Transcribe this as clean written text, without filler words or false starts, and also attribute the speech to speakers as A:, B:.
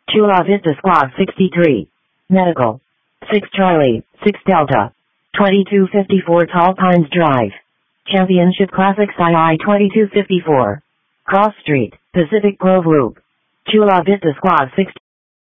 A: Chula Vista Squad 63. Medical. 6 Charlie, 6 Delta. 2254 Tall Pines Drive. Championship Classics II 2254. Cross Street, Pacific Grove Loop. Chula Vista Squad 63.